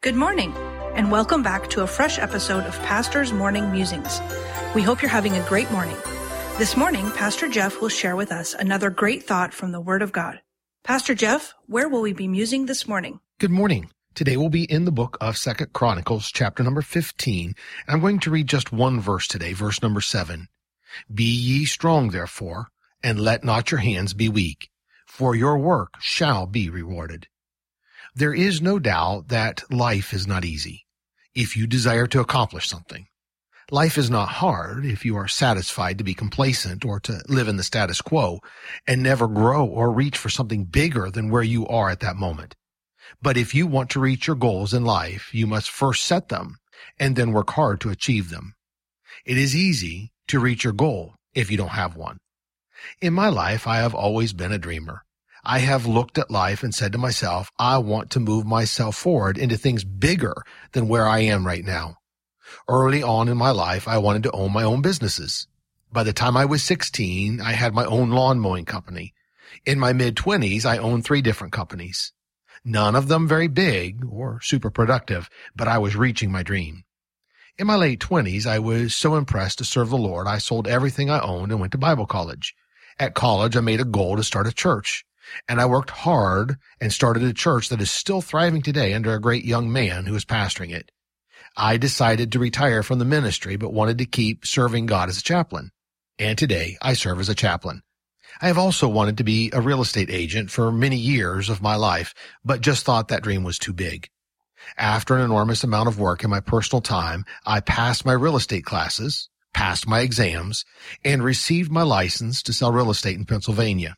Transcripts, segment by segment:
Good morning, and welcome back to a fresh episode of Pastor's Morning Musings. We hope you're having a great morning. This morning, Pastor Jeff will share with us another great thought from the Word of God. Pastor Jeff, where will we be musing this morning? Good morning. Today we'll be in the book of 2 Chronicles, chapter number 15, and I'm going to read just one verse today, verse number 7. Be ye strong, therefore, and let not your hands be weak, for your work shall be rewarded. There is no doubt that life is not easy if you desire to accomplish something. Life is not hard if you are satisfied to be complacent or to live in the status quo and never grow or reach for something bigger than where you are at that moment. But if you want to reach your goals in life, you must first set them and then work hard to achieve them. It is easy to reach your goal if you don't have one. In my life, I have always been a dreamer. I have looked at life and said to myself, I want to move myself forward into things bigger than where I am right now. Early on in my life, I wanted to own my own businesses. By the time I was 16, I had my own lawn mowing company. In my mid-20s, I owned 3 different companies. None of them very big or super productive, but I was reaching my dream. In my late 20s, I was so impressed to serve the Lord, I sold everything I owned and went to Bible college. At college, I made a goal to start a church. And I worked hard and started a church that is still thriving today under a great young man who is pastoring it. I decided to retire from the ministry, but wanted to keep serving God as a chaplain. And today I serve as a chaplain. I have also wanted to be a real estate agent for many years of my life, but just thought that dream was too big. After an enormous amount of work in my personal time, I passed my real estate classes, passed my exams, and received my license to sell real estate in Pennsylvania.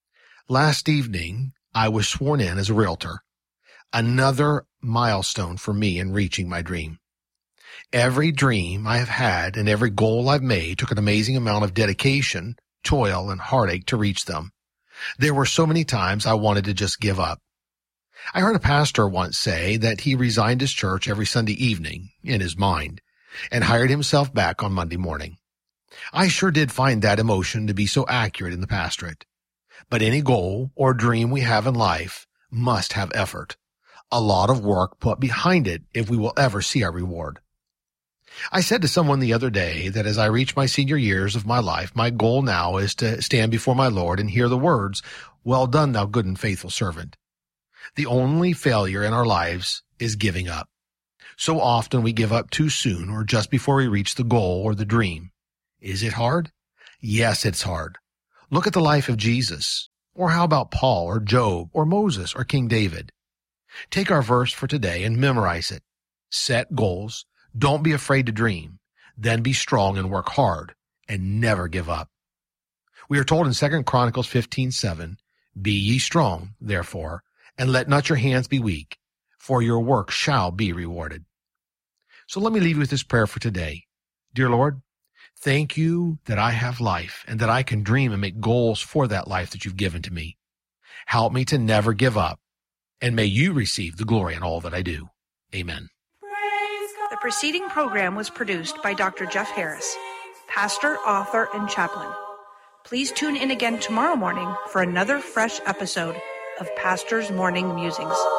Last evening, I was sworn in as a realtor, another milestone for me in reaching my dream. Every dream I have had and every goal I've made took an amazing amount of dedication, toil, and heartache to reach them. There were so many times I wanted to just give up. I heard a pastor once say that he resigned his church every Sunday evening, in his mind, and hired himself back on Monday morning. I sure did find that emotion to be so accurate in the pastorate. But any goal or dream we have in life must have effort, a lot of work put behind it if we will ever see our reward. I said to someone the other day that as I reach my senior years of my life, my goal now is to stand before my Lord and hear the words, "Well done, thou good and faithful servant." The only failure in our lives is giving up. So often we give up too soon or just before we reach the goal or the dream. Is it hard? Yes, it's hard. Look at the life of Jesus. Or how about Paul or Job or Moses or King David? Take our verse for today and memorize it. Set goals. Don't be afraid to dream. Then be strong and work hard and never give up. We are told in 2 Chronicles 15:7, Be ye strong, therefore, and let not your hands be weak, for your work shall be rewarded. So let me leave you with this prayer for today. Dear Lord, thank you that I have life and that I can dream and make goals for that life that you've given to me. Help me to never give up, and may you receive the glory in all that I do. Amen. The preceding program was produced by Dr. Jeff Harris, pastor, author, and chaplain. Please tune in again tomorrow morning for another fresh episode of Pastor's Morning Musings.